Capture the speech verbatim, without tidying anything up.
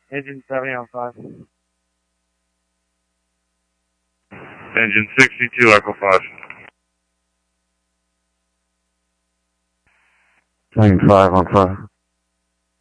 Engine seventy on five. Engine sixty-two, Echo five. Plane five on five.